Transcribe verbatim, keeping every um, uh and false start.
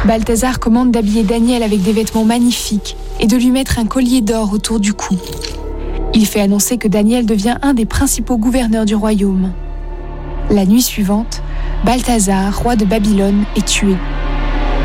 Balthazar commande d'habiller Daniel avec des vêtements magnifiques et de lui mettre un collier d'or autour du cou. Il fait annoncer que Daniel devient un des principaux gouverneurs du royaume. La nuit suivante, Balthazar, roi de Babylone, est tué.